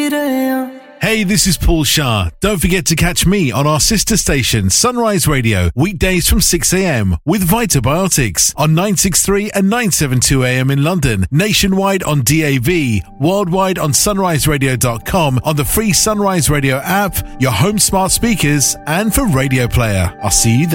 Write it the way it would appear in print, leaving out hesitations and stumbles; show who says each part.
Speaker 1: Hey, this is Paul Shah. Don't forget to catch me on our sister station, Sunrise Radio, weekdays from 6 a.m. with Vitobiotics on 963 and 972 a.m. in London, nationwide on DAB, worldwide on sunriseradio.com, on the free Sunrise Radio app, your home smart speakers, and for Radio Player. I'll see you there.